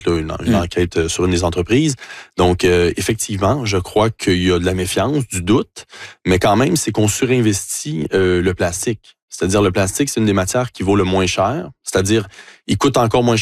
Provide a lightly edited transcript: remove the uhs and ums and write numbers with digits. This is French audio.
là, une enquête sur une des entreprises. Donc, effectivement, je crois qu'il y a de la méfiance, du doute, mais quand même, c'est qu'on surinvestit le plastique. C'est-à-dire, le plastique, c'est une des matières qui vaut le moins cher. C'est-à-dire, il coûte encore moins